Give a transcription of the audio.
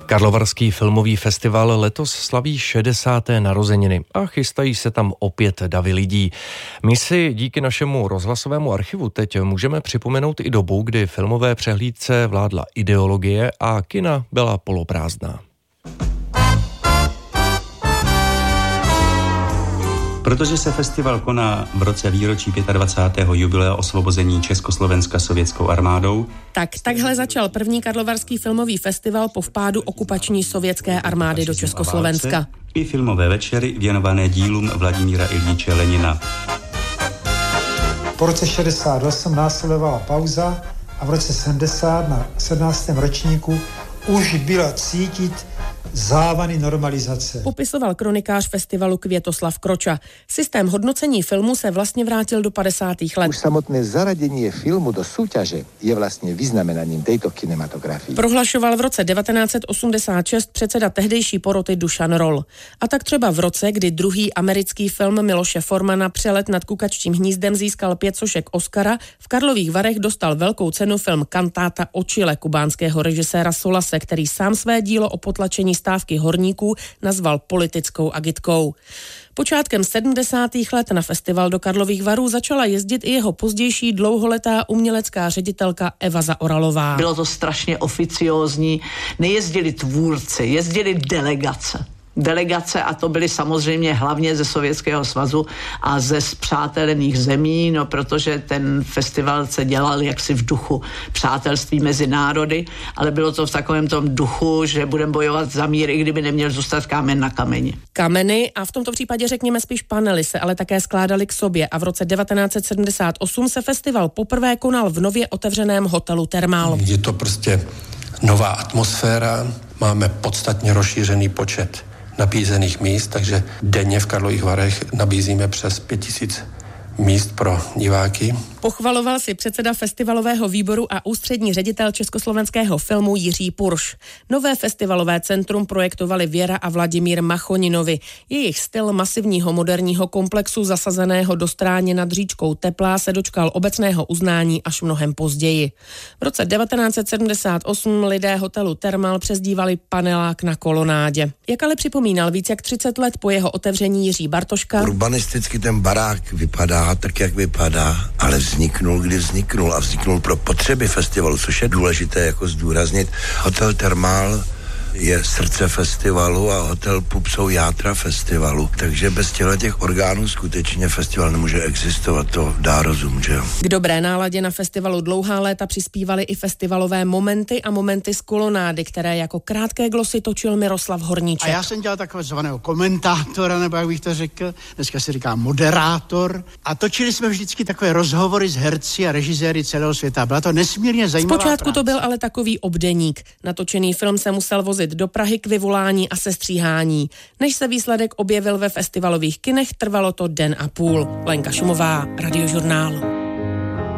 Karlovarský filmový festival letos slaví 60. narozeniny a chystají se tam opět davy lidí. My si díky našemu rozhlasovému archivu teď můžeme připomenout i dobu, kdy filmové přehlídce vládla ideologie a kina byla poloprázdná. Protože se festival koná v roce výročí 25. jubilea osvobození Československa sovětskou armádou. Takhle začal první karlovarský filmový festival po vpádu okupační sovětské armády do Československa. I filmové večery věnované dílům Vladimíra Iljiče Lenina. Po roce 68 následovala pauza a v roce 70 na 17. ročníku už byla cítit závany normalizace. Popisoval kronikář festivalu Květoslav Kroča. Systém hodnocení filmu se vlastně vrátil do 50. let. Už samotné zaradění filmu do súťaže je vlastně vyznamenaním této kinematografie. Prohlašoval v roce 1986 předseda tehdejší poroty Dušan Roll. A tak třeba v roce, kdy druhý americký film Miloše Formana Přelet nad kukaččím hnízdem získal 5 sošek Oscara, v Karlových Varech dostal velkou cenu film Kantáta o Chile kubánského režiséra Solase, který sám své dílo o potlačení stávky horníků nazval politickou agitkou. Počátkem 70. let na festival do Karlových Varů začala jezdit i jeho pozdější dlouholetá umělecká ředitelka Eva Zaoralová. Bylo to strašně oficiózní, nejezdili tvůrci, jezdili delegace a to byly samozřejmě hlavně ze Sovětského svazu a ze spřátelených zemí, protože ten festival se dělal jaksi v duchu přátelství mezi národy, ale bylo to v takovém tom duchu, že budeme bojovat za mír, i kdyby neměl zůstat kámen na kameni. Kameny a v tomto případě řekněme spíš panely se ale také skládaly k sobě a v roce 1978 se festival poprvé konal v nově otevřeném hotelu Thermal. Je to prostě nová atmosféra, máme podstatně rozšířený počet nabízených míst, takže denně v Karlových Varech nabízíme přes 5000 míst pro diváky. Pochvaloval si předseda festivalového výboru a ústřední ředitel československého filmu Jiří Purš. Nové festivalové centrum projektovali Věra a Vladimír Machoninovi. Jejich styl masivního moderního komplexu zasazeného do stráně nad říčkou Teplá se dočkal obecného uznání až mnohem později. V roce 1978 lidé hotelu Thermal přezdívali panelák na kolonádě. Jak ale připomínal víc jak 30 let po jeho otevření Jiří Bartoška. Urbanisticky ten barák vypadá tak, jak vypadá, ale vzniknul, kdy vzniknul a vzniknul pro potřeby festivalu, což je důležité jako zdůraznit. Hotel Thermal je srdce festivalu a hotel Pub jsou játra festivalu. Takže bez těch orgánů skutečně festival nemůže existovat, to dá rozum, že jo. K dobré náladě na festivalu dlouhá léta přispívaly i festivalové momenty a momenty z kolonády, které jako krátké glosy točil Miroslav Horníček. A já jsem dělal takového zvaného komentátora, nebo jak bych to řekl, dneska se říká moderátor. A točili jsme vždycky takové rozhovory s herci a režiséry celého světa. Byla to nesmírně zajímavá Zpočátku práce. to byl ale takový obdeník. Natočený film se musel vozit do Prahy k vyvolání a sestříhání. Než se výsledek objevil ve festivalových kinech, trvalo to den a půl. Lenka Šumová, Radiožurnál.